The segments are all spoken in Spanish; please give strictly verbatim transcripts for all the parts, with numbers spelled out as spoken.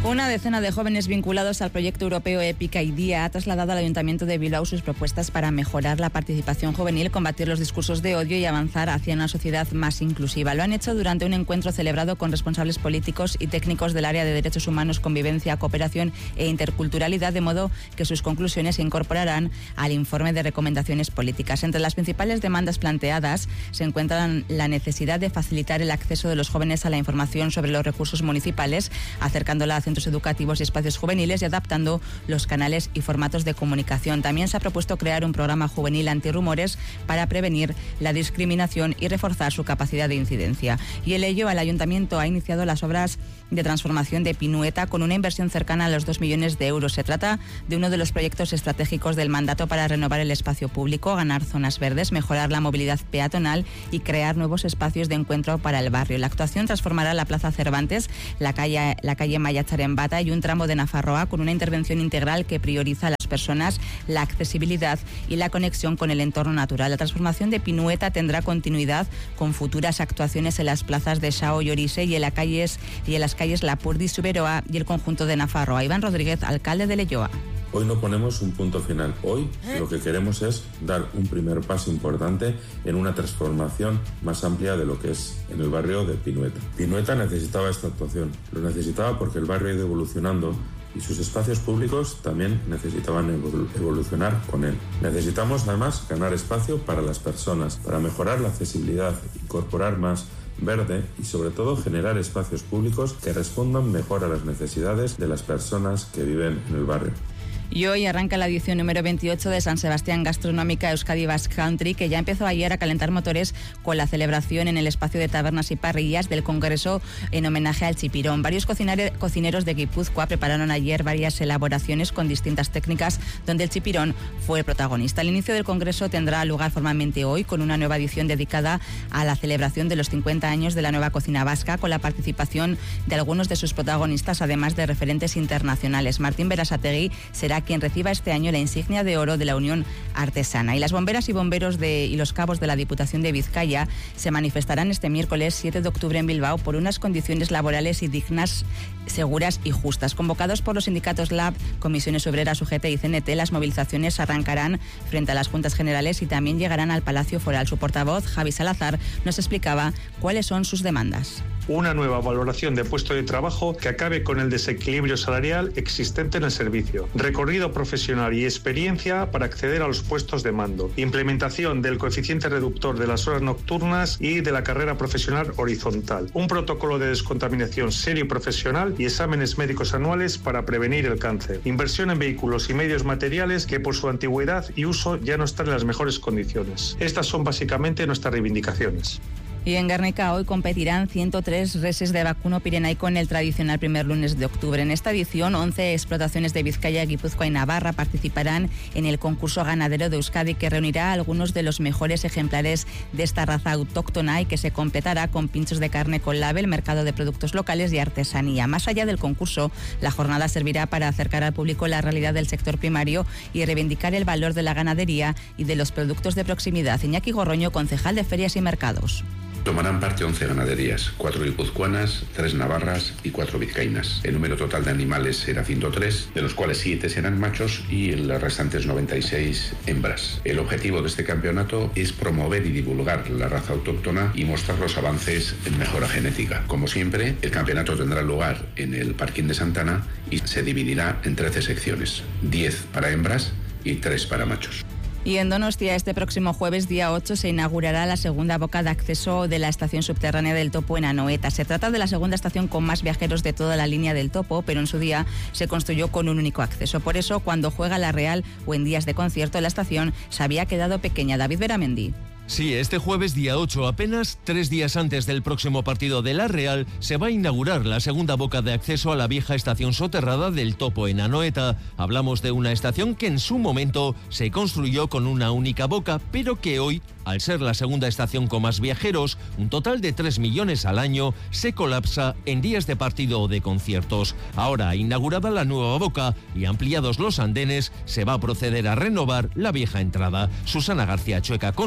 Una decena de jóvenes vinculados al proyecto europeo Épica y Día ha trasladado al Ayuntamiento de Bilbao sus propuestas para mejorar la participación juvenil, combatir los discursos de odio y avanzar hacia una sociedad más inclusiva. Lo han hecho durante un encuentro celebrado con responsables políticos y técnicos del área de derechos humanos, convivencia, cooperación e interculturalidad, de modo que sus conclusiones se incorporarán al informe de recomendaciones políticas. Entre las principales demandas planteadas se encuentran la necesidad de facilitar el acceso de los jóvenes a la información sobre los recursos municipales, acercándola a centros educativos y espacios juveniles y adaptando los canales y formatos de comunicación. También se ha propuesto crear un programa juvenil antirrumores para prevenir la discriminación y reforzar su capacidad de incidencia. Y en ello, el Ayuntamiento ha iniciado las obras de transformación de Pinueta con una inversión cercana a los dos millones de euros. Se trata de uno de los proyectos estratégicos del mandato para renovar el espacio público, ganar zonas verdes, mejorar la movilidad peatonal y crear nuevos espacios de encuentro para el barrio. La actuación transformará la Plaza Cervantes, la calle, la calle Mayacharembata y un tramo de Nafarroa con una intervención integral que prioriza a las personas, la accesibilidad y la conexión con el entorno natural. La transformación de Pinueta tendrá continuidad con futuras actuaciones en las plazas de Sao y Orise y en las calles y en las calles Lapurdi, Suberoa y el conjunto de Nafarroa. Iván Rodríguez, alcalde de Leioa. Hoy no ponemos un punto final. Hoy lo que queremos es dar un primer paso importante en una transformación más amplia de lo que es en el barrio de Pinueta. Pinueta necesitaba esta actuación. Lo necesitaba porque el barrio ha ido evolucionando y sus espacios públicos también necesitaban evolucionar con él. Necesitamos además ganar espacio para las personas, para mejorar la accesibilidad, incorporar más verde y sobre todo generar espacios públicos que respondan mejor a las necesidades de las personas que viven en el barrio. Y hoy arranca la edición número veintiocho de San Sebastián Gastronómica Euskadi Basque Country, que ya empezó ayer a calentar motores con la celebración en el espacio de tabernas y parrillas del Congreso en homenaje al chipirón. Varios cocineros de Guipúzcoa prepararon ayer varias elaboraciones con distintas técnicas donde el chipirón fue el protagonista. El inicio del Congreso tendrá lugar formalmente hoy con una nueva edición dedicada a la celebración de los cincuenta años de la nueva cocina vasca, con la participación de algunos de sus protagonistas, además de referentes internacionales. Martín Berasategui será quien reciba este año la insignia de oro de la Unión Artesana. Y las bomberas y bomberos de, y los cabos de la Diputación de Vizcaya se manifestarán este miércoles siete de octubre en Bilbao por unas condiciones laborales y dignas, seguras y justas. Convocados por los sindicatos Lab, Comisiones Obreras, U G T y C N T, las movilizaciones arrancarán frente a las Juntas Generales y también llegarán al Palacio Foral. Su portavoz, Javi Salazar, nos explicaba cuáles son sus demandas. Una nueva valoración de puesto de trabajo que acabe con el desequilibrio salarial existente en el servicio, recorrido profesional y experiencia para acceder a los puestos de mando, implementación del coeficiente reductor de las horas nocturnas y de la carrera profesional horizontal, un protocolo de descontaminación serio y profesional y exámenes médicos anuales para prevenir el cáncer, inversión en vehículos y medios materiales que por su antigüedad y uso ya no están en las mejores condiciones. Estas son básicamente nuestras reivindicaciones. Y en Guernica hoy competirán ciento tres reses de vacuno pirenaico en el tradicional primer lunes de octubre. En esta edición, once explotaciones de Vizcaya, Guipúzcoa y Navarra participarán en el concurso ganadero de Euskadi, que reunirá a algunos de los mejores ejemplares de esta raza autóctona y que se completará con pinchos de carne con label, mercado de productos locales y artesanía. Más allá del concurso, la jornada servirá para acercar al público la realidad del sector primario y reivindicar el valor de la ganadería y de los productos de proximidad. Iñaki Gorroño, concejal de Ferias y Mercados. Tomarán parte once ganaderías, cuatro guipuzcoanas, tres navarras y cuatro vizcaínas. El número total de animales será ciento tres, de los cuales siete serán machos y las restantes noventa y seis hembras. El objetivo de este campeonato es promover y divulgar la raza autóctona y mostrar los avances en mejora genética. Como siempre, el campeonato tendrá lugar en el Parquín de Santana y se dividirá en trece secciones, diez para hembras y tres para machos. Y en Donostia, este próximo jueves, día ocho, se inaugurará la segunda boca de acceso de la estación subterránea del Topo en Anoeta. Se trata de la segunda estación con más viajeros de toda la línea del Topo, pero en su día se construyó con un único acceso. Por eso, cuando juega la Real o en días de concierto, la estación se había quedado pequeña. David Beramendi. Sí, este jueves día ocho, apenas tres días antes del próximo partido de la Real, se va a inaugurar la segunda boca de acceso a la vieja estación soterrada del Topo en Anoeta. Hablamos de una estación que en su momento se construyó con una única boca, pero que hoy, al ser la segunda estación con más viajeros, un total de tres millones al año, se colapsa en días de partido o de conciertos. Ahora, inaugurada la nueva boca y ampliados los andenes, se va a proceder a renovar la vieja entrada. Susana García Chueca, consejera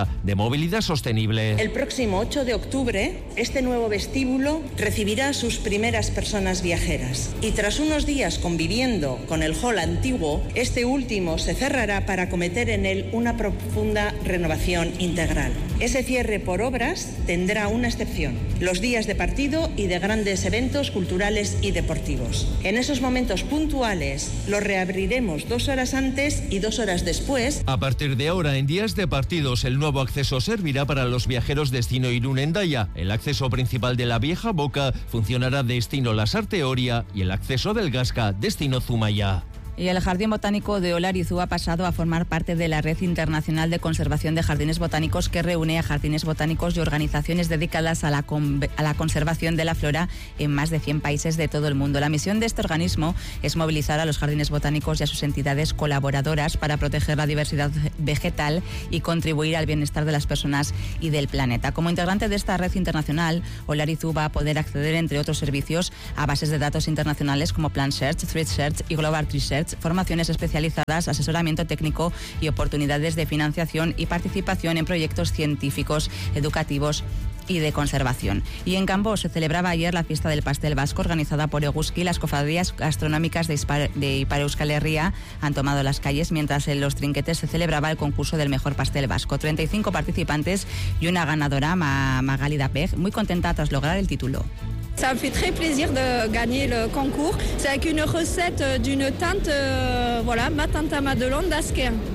Estrategia de Movilidad Sostenible. El próximo ocho de octubre, este nuevo vestíbulo recibirá a sus primeras personas viajeras. Y tras unos días conviviendo con el hall antiguo, este último se cerrará para acometer en él una profunda renovación integral. Ese cierre por obras tendrá una excepción: los días de partido y de grandes eventos culturales y deportivos. En esos momentos puntuales los reabriremos dos horas antes y dos horas después. A partir de ahora, en días de partidos, el nuevo acceso servirá para los viajeros destino Irún-Hendaya. El acceso principal de la Vieja Boca funcionará destino Lasarte Oria y el acceso del Gasca destino Zumaya. Y el Jardín Botánico de Olarizú ha pasado a formar parte de la Red Internacional de Conservación de Jardines Botánicos, que reúne a jardines botánicos y organizaciones dedicadas a la, con, a la conservación de la flora en más de cien países de todo el mundo. La misión de este organismo es movilizar a los jardines botánicos y a sus entidades colaboradoras para proteger la diversidad vegetal y contribuir al bienestar de las personas y del planeta. Como integrante de esta red internacional, Olarizú va a poder acceder, entre otros servicios, a bases de datos internacionales como Plant Search, Thread Search y Global Tree Search, formaciones especializadas, asesoramiento técnico y oportunidades de financiación y participación en proyectos científicos, educativos y de conservación. Y en Cambó se celebraba ayer la fiesta del pastel vasco organizada por Eguski. Las cofradías gastronómicas de, Ispar, de Ipar Euskal Herria han tomado las calles, mientras en los trinquetes se celebraba el concurso del mejor pastel vasco. treinta y cinco participantes y una ganadora, Magali Dapeg, muy contenta tras lograr el título. Ça me fait très plaisir de gagner le concours. C'est avec une recette d'une tante, euh, voilà, ma tante Madelon d'Asquer.